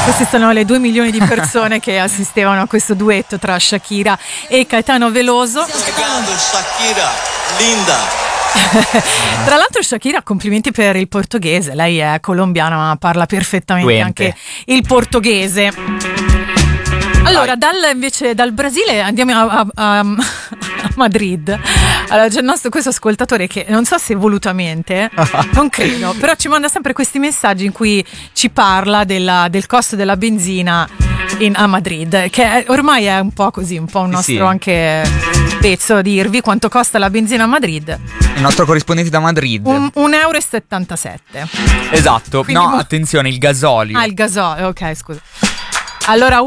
Queste sono le 2 milioni di persone che assistevano a questo duetto tra Shakira e Caetano Veloso. Shakira, linda. Tra l'altro Shakira, complimenti per il portoghese, lei è colombiana ma parla perfettamente anche il portoghese. Allora, invece dal Brasile andiamo a Madrid. Allora, c'è il nostro questo ascoltatore che non so se volutamente, non credo, però ci manda sempre questi messaggi in cui ci parla del costo della benzina a Madrid, che ormai è un po' così, un po' un nostro anche pezzo, dirvi quanto costa la benzina a Madrid. Il nostro corrispondente da Madrid. 1,77 €. Esatto. Quindi attenzione, il gasolio. Ah, il gasolio, ok, scusa. Allora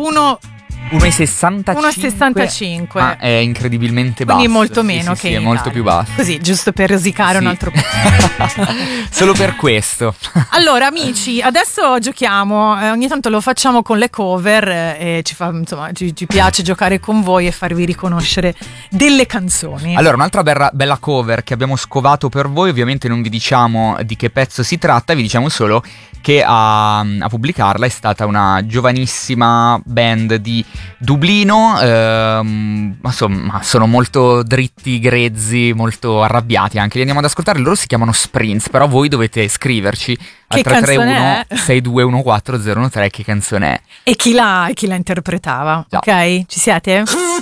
1,65 €. È incredibilmente basso. Quindi molto meno che è molto più basso. Così, giusto per rosicare un altro po'. Solo per questo. Allora, amici, adesso giochiamo. Ogni tanto lo facciamo con le cover e ci piace giocare con voi e farvi riconoscere delle canzoni. Allora, un'altra bella cover che abbiamo scovato per voi. Ovviamente non vi diciamo di che pezzo si tratta, vi diciamo solo che a pubblicarla è stata una giovanissima band di Dublino, insomma sono molto dritti, grezzi, molto arrabbiati anche. Li andiamo ad ascoltare, loro si chiamano Sprints, però voi dovete scriverci al 331 6214013 che canzone è e chi la interpretava. Ok? Ci siete?